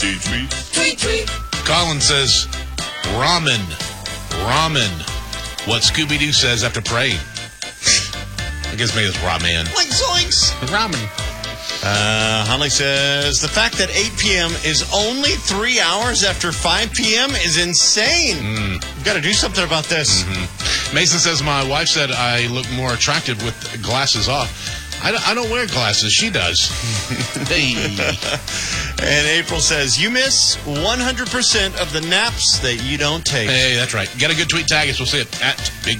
Tweet, tweet. Colin says, ramen. What Scooby-Doo says after praying. I guess maybe it's ramen. Like zoinks. Ramen. Holly says, the fact that 8 p.m. is only 3 hours after 5 p.m. is insane. You've got to do something about this. Mason says, my wife said I look more attractive with glasses off. I don't wear glasses. She does. Hey. And April says, you miss 100% of the naps that you don't take. Hey, that's right. Get a good tweet, tag us. We'll see it at Big